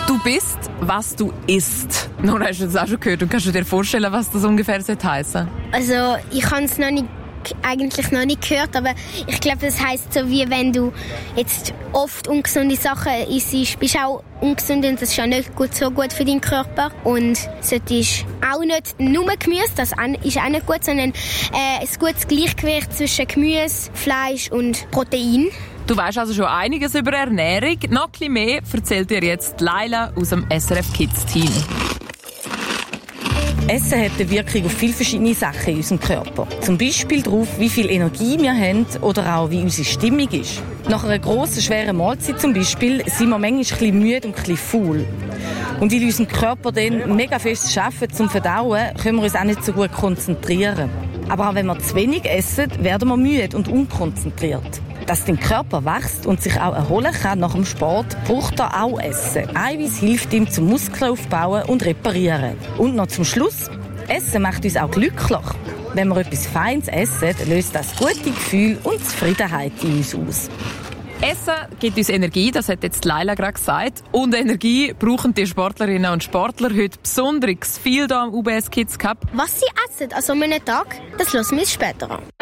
Du bist, was du isst. Nun hast du das auch schon gehört und kannst du dir vorstellen, was das ungefähr heissen sollte? Also ich habe es eigentlich noch nicht gehört, aber ich glaube, das heisst so, wie wenn du jetzt oft ungesunde Sachen isst, bist du auch ungesund und das ist ja nicht so gut für deinen Körper. Und solltest auch nicht nur Gemüse, das ist auch nicht gut, sondern ein gutes Gleichgewicht zwischen Gemüse, Fleisch und Protein. Du weißt also schon einiges über Ernährung. Noch ein bisschen mehr erzählt dir jetzt Laila aus dem SRF Kids Team. Essen hat eine Wirkung auf viele verschiedene Sachen in unserem Körper. Zum Beispiel darauf, wie viel Energie wir haben oder auch wie unsere Stimmung ist. Nach einer grossen, schweren Mahlzeit zum Beispiel sind wir manchmal ein bisschen müde und ein bisschen faul. Und weil unser Körper dann mega fest arbeitet zum Verdauen, können wir uns auch nicht so gut konzentrieren. Aber auch wenn wir zu wenig essen, werden wir müde und unkonzentriert. Dass dein Körper wächst und sich auch erholen kann nach dem Sport, braucht er auch Essen. Eiweiß hilft ihm zum Muskeln aufbauen und reparieren. Und noch zum Schluss, Essen macht uns auch glücklich. Wenn wir etwas Feines essen, löst das gute Gefühl und Zufriedenheit in uns aus. Essen gibt uns Energie, das hat jetzt Laila gerade gesagt. Und Energie brauchen die Sportlerinnen und Sportler heute besonders viel hier am UBS Kids Cup. Was sie essen an so einem Tag, das hören wir später an.